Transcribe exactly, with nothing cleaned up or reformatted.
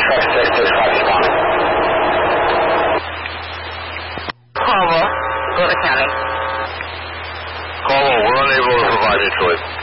six six six five responding. Caldwell, go to county. Caldwell, we're unable to provide mutual aid.